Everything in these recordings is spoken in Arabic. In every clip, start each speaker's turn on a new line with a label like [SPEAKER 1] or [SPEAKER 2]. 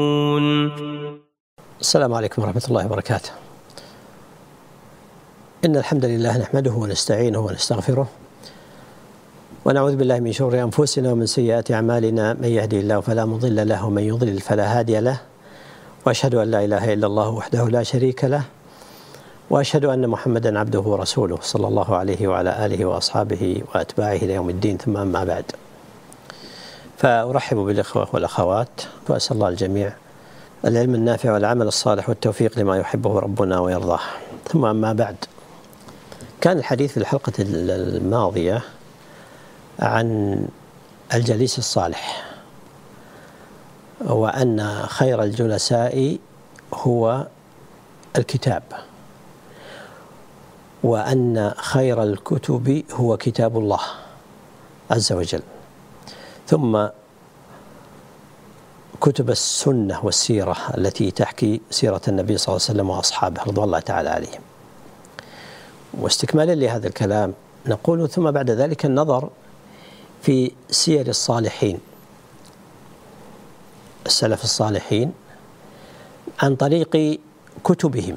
[SPEAKER 1] السلام عليكم ورحمة الله وبركاته. إن الحمد لله نحمده ونستعينه ونستغفره ونعوذ بالله من شرور أنفسنا ومن سيئات أعمالنا، من يهدي الله فلا مضل له ومن يضلل فلا هادي له، وأشهد أن لا إله إلا الله وحده لا شريك له، وأشهد أن محمدا عبده ورسوله صلى الله عليه وعلى آله وأصحابه وأتباعه إلى يوم الدين، ثم أما بعد، فأرحب بالإخوة والأخوات وأسأل الله الجميع العلم النافع والعمل الصالح والتوفيق لما يحبه ربنا ويرضاه. ثم أما بعد، كان الحديث في الحلقة الماضية عن الجليس الصالح، وأن خير الجلساء هو الكتاب، وأن خير الكتب هو كتاب الله عز وجل، ثم كتب السنة والسيرة التي تحكي سيرة النبي صلى الله عليه وسلم وأصحابه رضوان الله تعالى عليهم. واستكمالا لهذا الكلام نقول ثم بعد ذلك النظر في سير الصالحين، السلف الصالحين، عن طريق كتبهم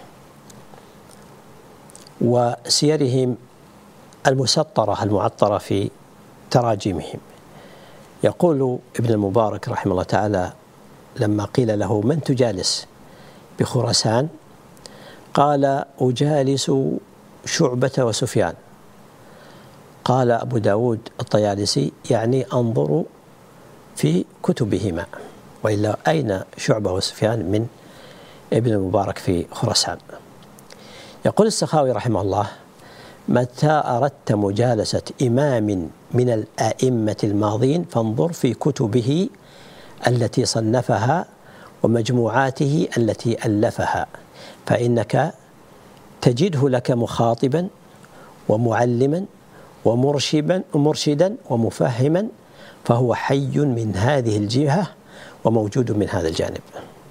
[SPEAKER 1] وسيرهم المسطرة المعطرة في تراجمهم. يقول ابن المبارك رحمه الله تعالى لما قيل له: من تجالس بخراسان؟ قال: أجالس شعبة وسفيان. قال أبو داود الطيالسي: يعني أنظر في كتبهما، وإلا أين شعبة وسفيان من ابن المبارك في خراسان؟ يقول السخاوي رحمه الله: متى أردت مجالسة إمام من الآئمة الماضين فانظر في كتبه التي صنفها ومجموعاته التي ألفها، فإنك تجده لك مخاطبا ومعلما ومرشدا ومفهما، فهو حي من هذه الجهة وموجود من هذا الجانب.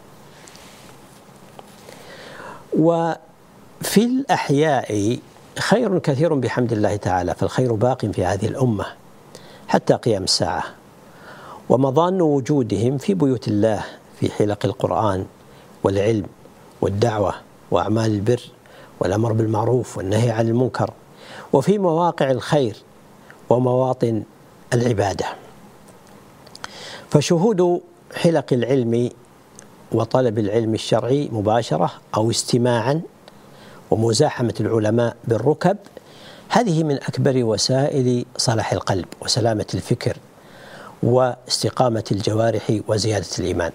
[SPEAKER 1] وفي الأحياء خير كثير بحمد الله تعالى، فالخير باق في هذه الأمة حتى قيام الساعة، ومظان وجودهم في بيوت الله، في حلق القرآن والعلم والدعوة وأعمال البر والأمر بالمعروف والنهي عن المنكر، وفي مواقع الخير ومواطن العبادة. فشهود حلق العلم وطلب العلم الشرعي مباشرة أو استماعا ومزاحمة العلماء بالركب، هذه من أكبر وسائل صلاح القلب وسلامة الفكر واستقامة الجوارح وزيادة الإيمان.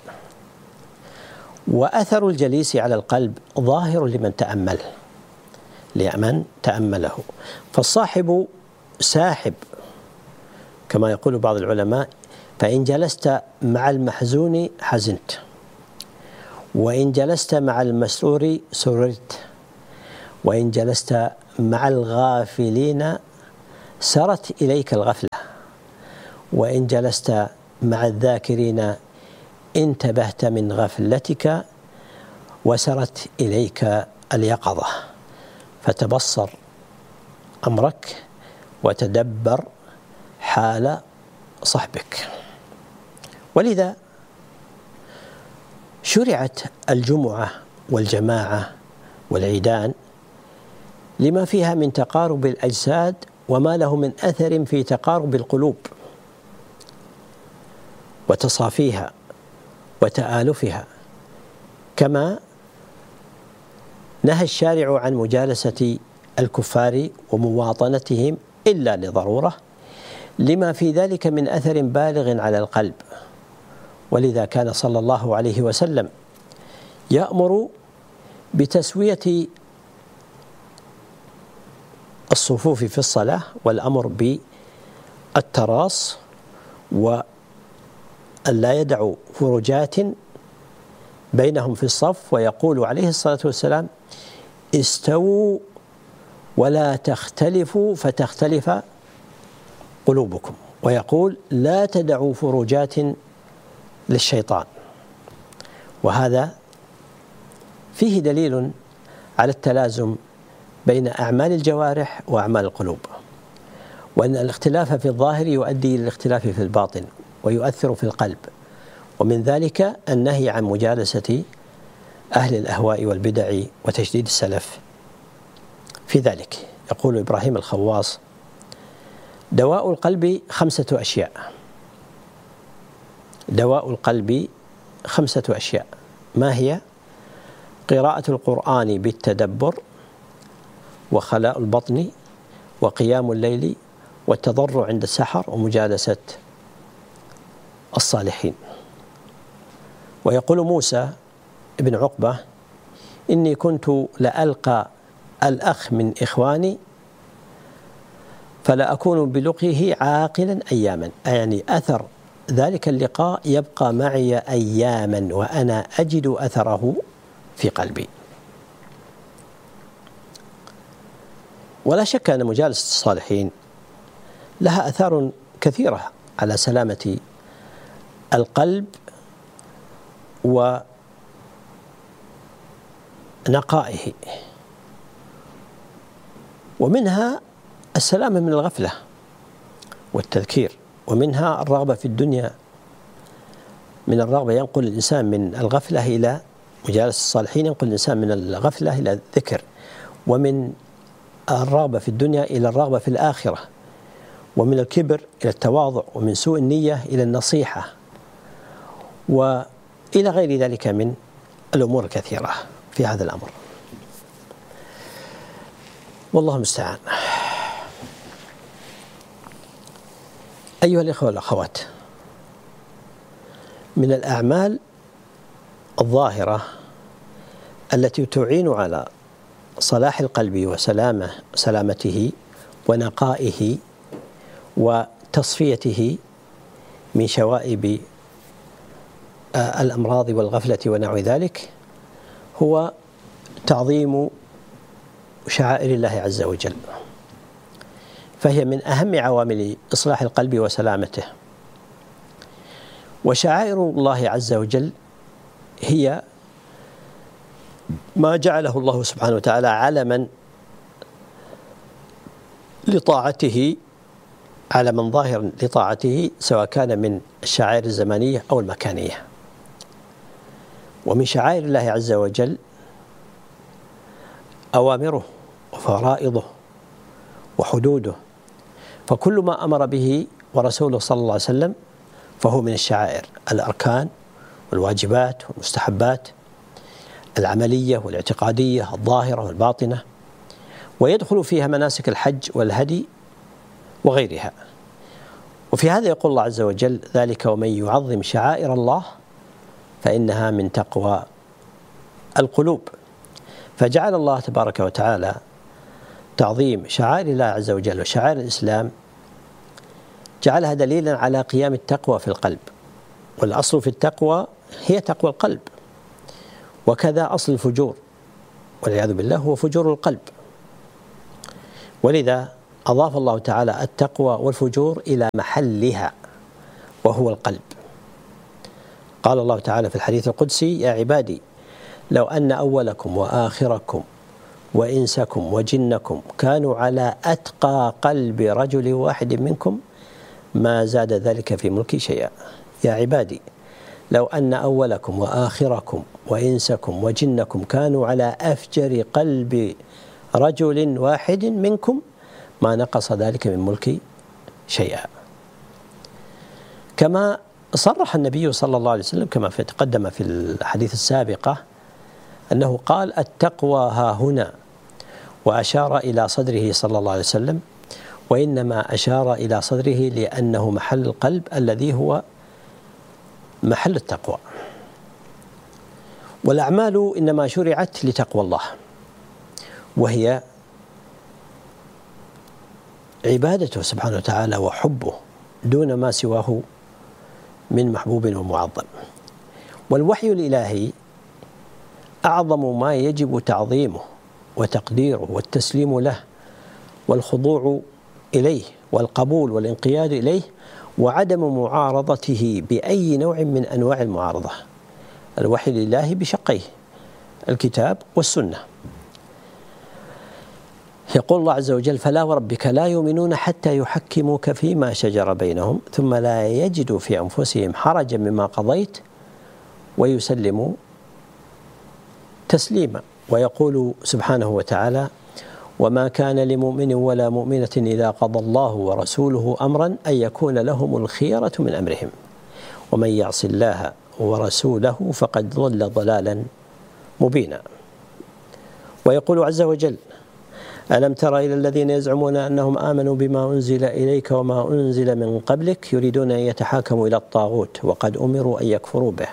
[SPEAKER 1] وأثر الجليس على القلب ظاهر لمن تأمله، فالصاحب ساحب كما يقول بعض العلماء، فإن جلست مع المحزون حزنت، وإن جلست مع المسرور سررت، وإن جلست مع الغافلين سرت إليك الغفلة، وإن جلست مع الذاكرين انتبهت من غفلتك وسرت إليك اليقظة. فتبصر أمرك وتدبر حال صحبك. ولذا شرعت الجمعة والجماعة والعيدان لما فيها من تقارب الأجساد وما له من أثر في تقارب القلوب وتصافيها وتآلفها، كما نهى الشارع عن مجالسة الكفار ومواطنتهم إلا لضرورة، لما في ذلك من أثر بالغ على القلب. ولذا كان صلى الله عليه وسلم يأمر بتسوية الصفوف في الصلاة، والأمر بالتراص، وأن لا يدعوا فرجات بينهم في الصف، ويقول عليه الصلاة والسلام: استووا ولا تختلفوا فتختلف قلوبكم، ويقول: لا تدعوا فروجات للشيطان. وهذا فيه دليل على التلازم بين أعمال الجوارح وأعمال القلوب، وأن الاختلاف في الظاهر يؤدي إلى الاختلاف في الباطن ويؤثر في القلب، ومن ذلك النهي عن مجالسة أهل الأهواء والبدع وتشديد السلف في ذلك. يقول إبراهيم الخواص: دواء القلب 5 أشياء. دواء القلب 5 أشياء. ما هي؟ قراءة القرآن بالتدبر، وخلاء البطن، وقيام الليل، والتضرع عند السحر، ومجالسة الصالحين. ويقول موسى ابن عقبة: إني كنت لألقى الأخ من إخواني فلا أكون بلقيه عاقلا أياما، يعني أثر ذلك اللقاء يبقى معي أياما وأنا أجد أثره في قلبي. ولا شك أن مجالسة الصالحين لها آثار كثيرة على سلامة القلب ونقائه، ومنها السلامة من الغفلة والتذكير، ومنها الرغبة في الدنيا. من الرغبة ينقل الإنسان من الغفلة إلى مجالسة الصالحين، ينقل الإنسان من الغفلة إلى الذكر، ومن الرغبة في الدنيا إلى الرغبة في الآخرة، ومن الكبر إلى التواضع، ومن سوء النية إلى النصيحة، وإلى غير ذلك من الأمور الكثيرة في هذا الأمر. والله المستعان. أيها الإخوة والأخوات، من الأعمال الظاهرة التي تعين على صلاح القلب وسلامته ونقائه وتصفيته من شوائب الأمراض والغفلة ونحو ذلك هو تعظيم شعائر الله عز وجل، فهي من أهم عوامل إصلاح القلب وسلامته. وشعائر الله عز وجل هي ما جعله الله سبحانه وتعالى علما لطاعته، علما ظاهرا لطاعته، سواء كان من الشعائر الزمانية أو المكانية. ومن شعائر الله عز وجل أوامره وفرائضه وحدوده، فكل ما أمر به ورسوله صلى الله عليه وسلم فهو من الشعائر، الأركان والواجبات والمستحبات العملية والاعتقادية الظاهرة والباطنة، ويدخل فيها مناسك الحج والهدي وغيرها. وفي هذا يقول الله عز وجل: ذلك ومن يعظم شعائر الله فإنها من تقوى القلوب. فجعل الله تبارك وتعالى تعظيم شعائر الله عز وجل وشعائر الإسلام، جعلها دليلا على قيام التقوى في القلب، والأصل في التقوى هي تقوى القلب، وكذا أصل الفجور والعياذ بالله هو فجور القلب. ولذا أضاف الله تعالى التقوى والفجور إلى محلها وهو القلب. قال الله تعالى في الحديث القدسي: يا عبادي لو أن أولكم وآخركم وإنسكم وجنكم كانوا على أتقى قلب رجل واحد منكم ما زاد ذلك في ملكي شيئا. يا عبادي لو أن أولكم وآخركم وإنسكم وجنكم كانوا على أفجر قلب رجل واحد منكم ما نقص ذلك من ملكي شيئا. كما صرح النبي صلى الله عليه وسلم كما تقدم في الحديث السابقة أنه قال: التقوى ها هنا، وأشار إلى صدره صلى الله عليه وسلم، وإنما أشار إلى صدره لأنه محل القلب الذي هو محل التقوى. والأعمال إنما شرعت لتقوى الله، وهي عبادته سبحانه وتعالى وحبه دون ما سواه من محبوب ومعظم. والوحي الإلهي أعظم ما يجب تعظيمه وتقديره والتسليم له والخضوع إليه والقبول والانقياد إليه، وعدم معارضته بأي نوع من أنواع المعارضة. الوحي الإلهي بشقيه، الكتاب والسنة. يقول الله عز وجل: فلا وربك لا يؤمنون حتى يحكموك فيما شجر بينهم ثم لا يجدوا في أنفسهم حرجا مما قضيت ويسلموا تسليما. ويقول سبحانه وتعالى: وما كان لمؤمن ولا مؤمنة إذا قضى الله ورسوله أمرا أن يكون لهم الخيرة من أمرهم ومن يعص الله ورسوله فقد ضل ضلالا مبينا. ويقول عز وجل: ألم تر إلى الذين يزعمون أنهم آمنوا بما أنزل إليك وما أنزل من قبلك يريدون أن يتحاكموا إلى الطاغوت وقد أمروا أن يكفروا به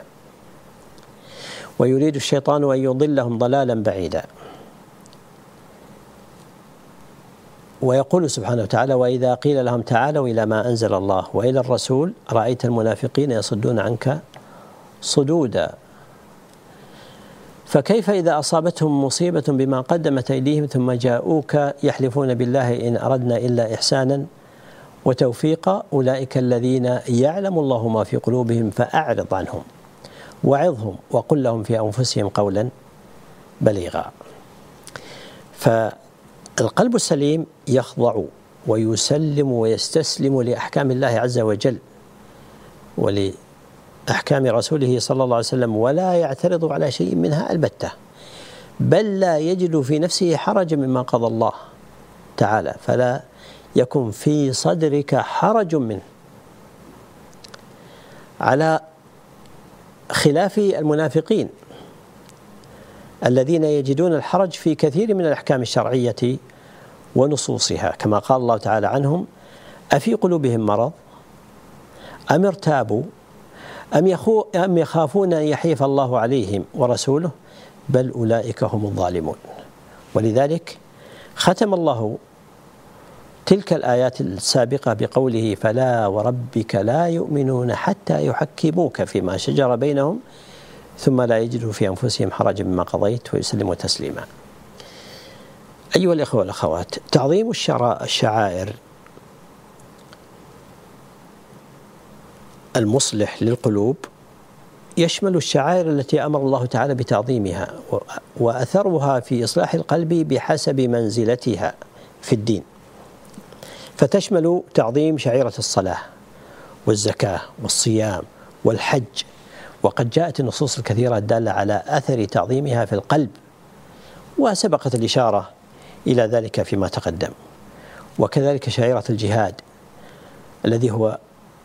[SPEAKER 1] ويريد الشيطان أن يضلهم ضلالا بعيدا. ويقول سبحانه وتعالى: وإذا قيل لهم تعالوا إلى ما أنزل الله وإلى الرسول رأيت المنافقين يصدون عنك صدودا. فكيف إذا أصابتهم مصيبة بما قدمت أيديهم ثم جاءوك يحلفون بالله إن أردنا إلا إحسانا وتوفيقا أولئك الذين يعلم الله ما في قلوبهم فأعرض عنهم وعظهم وقل لهم في أنفسهم قولا بليغا. فالقلب السليم يخضع ويسلم ويستسلم لأحكام الله عز وجل ولأحكام رسوله صلى الله عليه وسلم ولا يعترض على شيء منها البتة، بل لا يجد في نفسه حرجا مما قضى الله تعالى، فلا يكن في صدرك حرج منه، على خلاف المنافقين الذين يجدون الحرج في كثير من الأحكام الشرعية ونصوصها، كما قال الله تعالى عنهم: أفي قلوبهم مرض أم ارتابوا أم يخافون أن يحيف الله عليهم ورسوله بل أولئك هم الظالمون. ولذلك ختم الله تلك الآيات السابقة بقوله: فلا وربك لا يؤمنون حتى يحكموك فيما شجر بينهم ثم لا يجدوا في أنفسهم حرجا مما قضيت ويسلموا تسليما. أيها الإخوة والأخوات، تعظيم الشعائر المصلح للقلوب يشمل الشعائر التي أمر الله تعالى بتعظيمها، وأثرها في إصلاح القلب بحسب منزلتها في الدين، فتشمل تعظيم شعيرة الصلاة والزكاة والصيام والحج، وقد جاءت النصوص الكثيرة الدالة على أثر تعظيمها في القلب، وسبقت الإشارة إلى ذلك فيما تقدم. وكذلك شعيرة الجهاد الذي هو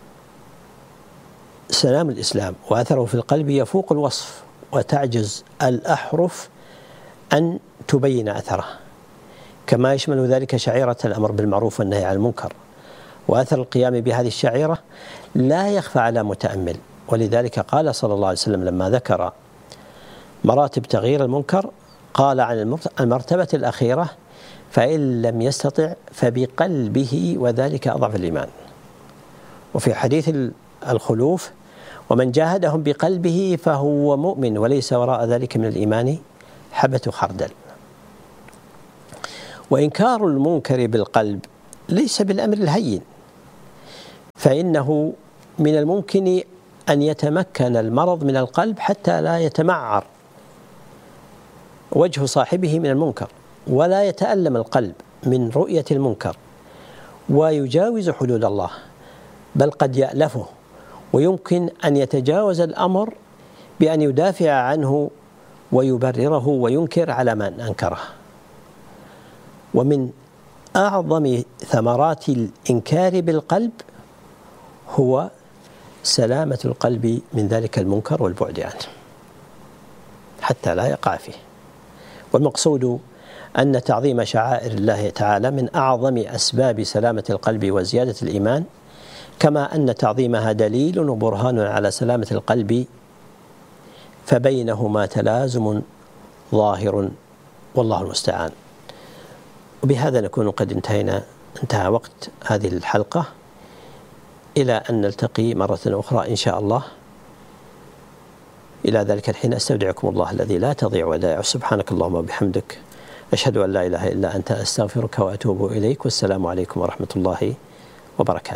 [SPEAKER 1] سلام الإسلام وأثره في القلب يفوق الوصف، وتعجز الأحرف أن تبين أثره، كما يشمل ذلك شعيرة الأمر بالمعروف والنهي عن المنكر، وأثر القيام بهذه الشعيرة لا يخفى على متأمل. ولذلك قال صلى الله عليه وسلم لما ذكر مراتب تغيير المنكر قال عن المرتبة الأخيرة: فإن لم يستطع فبقلبه وذلك أضعف الإيمان. وفي حديث الخلوف: ومن جاهدهم بقلبه فهو مؤمن وليس وراء ذلك من الإيمان حبة خردل. وإنكار المنكر بالقلب ليس بالأمر الهين، فإنه من الممكن أن يتمكن المرض من القلب حتى لا يتمعر وجه صاحبه من المنكر ولا يتألم القلب من رؤية المنكر ويجاوز حدود الله، بل قد يألفه، ويمكن أن يتجاوز الأمر بأن يدافع عنه ويبرره وينكر على من أنكره. ومن أعظم ثمرات الإنكار بالقلب هو سلامة القلب من ذلك المنكر والبعد عنه حتى لا يقع فيه. والمقصود أن تعظيم شعائر الله تعالى من أعظم أسباب سلامة القلب وزيادة الإيمان، كما أن تعظيمها دليل وبرهان على سلامة القلب، فبينهما تلازم ظاهر والله المستعان. وبهذا نكون قد انتهى وقت هذه الحلقة، إلى أن نلتقي مرة أخرى إن شاء الله. إلى ذلك الحين أستودعكم الله الذي لا تضيع ودائعه. سبحانك اللهم وبحمدك، أشهد أن لا إله إلا أنت، أستغفرك وأتوب إليك، والسلام عليكم ورحمة الله وبركاته.